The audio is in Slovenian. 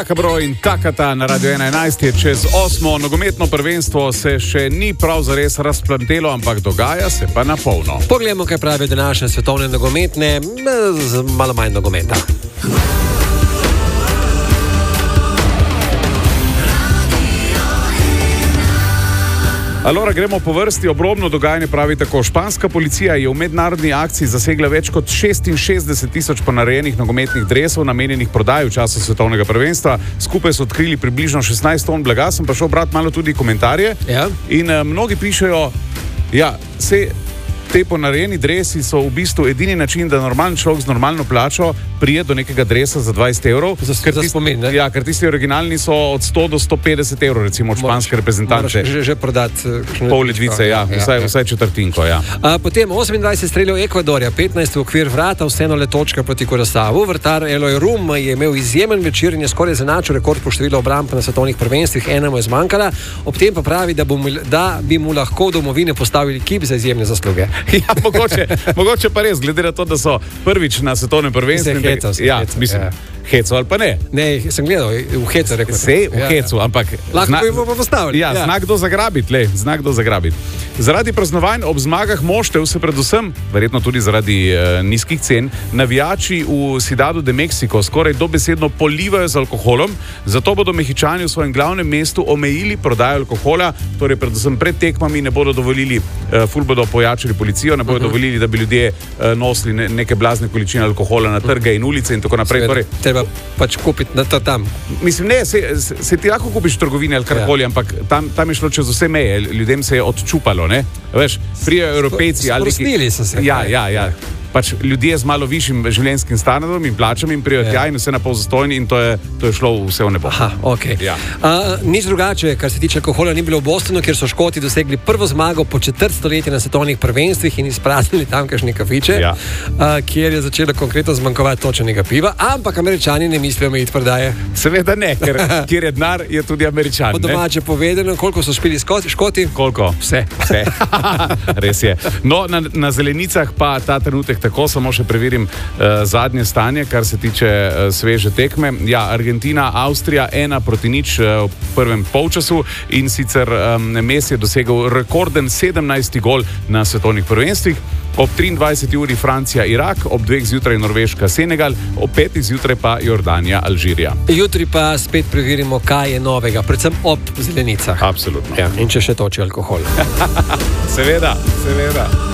Takabro in Takata na Radio 11 je čez 8. Nogometno prvenstvo se še ni prav zares razplantelo, ampak dogaja se pa na polno. Poglejmo, kaj pravijo današnje svetovne nogometne, z malo manj nogometa. Alora, gremo po vrsti. Obrobno dogajanje pravi tako. Španska policija je v mednarodni akciji zasegla več kot 66.000 ponarejenih nogometnih dresov, namenjenih prodaji v času svetovnega prvenstva. Skupaj so odkrili približno 16 ton blaga. Sem pa šel brati malo tudi komentarje. Ja. In mnogi pišejo, te ponarejeni dresi so v bistvu edini način, da normalen človek z normalno plačo prije do nekega dresa za 20 evrov. Za spomin, ne? Ja, ker tisti originalni so od 100 do 150 evrov, recimo od španske reprezentance. Moraš že prodati pol ledvice, vsaj četrtinko, ja. Potem 28 streljev Ekvadorja, 15 v okvir vrata, vseeno le točka proti Kurasavu. Vrtar Eloy Rum je imel izjemen večer in je skoraj zanačil rekord po številu obramb na svetovnih prvenstvih, ena mu je zmanjkala. Ob tem pa pravi, da bi mu lahko domovine postavili kip za izjemne zasluge. Ja, mogoče pa res, glede na to, da so prvič na svetovnem prvenstvu. Heco ali pa ne? Ne, sem gledal, v hecu rekel. V hecu, ampak lahko bi bo postavili. Znak do zagrabiti. Zaradi praznovanj ob zmagah moštev se predvsem, verjetno tudi zaradi nizkih cen, navijači v Ciudadu de México skoraj dobesedno polivajo z alkoholom, zato bodo Mehičani v svojem glavnem mestu omejili prodajo alkohola, torej predvsem pred tekmami ne bodo dovolili, ful bodo pojačali policijo, ne bodo dovolili, da bi ljudje nosili neke blazne količine alkohola na trge in ulice in tako naprej. Treba pač kupiti na tam. Mislim, ne, se ti lahko kupiš v trgovini ali karkoli, ampak tam je šlo čez vse meje, ljudem se je odčupalo, ne? Veš, prijajo Evropejci ali... Sprostili so se. Ja. Pač ljudje z malo višjim življenjskim standardom in plačami in prijajo tja in vse na pol zastojni in to je šlo vse v nebo. Aha, okej. Ja. Nič drugače, kar se tiče alkohola, ni bilo v Bostonu, kjer so Škoti dosegli prvo zmago po četrt stoletja na svetovnih prvenstvih in izpraznili tamkajšnje kafiče, kjer je začelo konkretno zmanjkovati točenega piva, ampak Američani ne mislijo omejiti prodaje. Seveda ne, ker kjer je denar, je tudi Američan. Po domače povedano, koliko so špili Škoti? Koliko? Vse. Res je. No, na zelenicah pa ta trenutek tako, samo še preverim zadnje stanje, kar se tiče sveže tekme. Ja, Argentina, Avstrija 1-0 v prvem polčasu in sicer Messi je dosegel rekorden 17. gol na svetovnih prvenstvih. Ob 23. uri Francija, Irak, ob 2. zjutraj Norveška, Senegal, ob 5. zjutraj pa Jordanija, Alžirija. Jutri pa spet preverimo, kaj je novega, predvsem ob zelenicah. Absolutno. Ja, in če še toči alkohol. Seveda.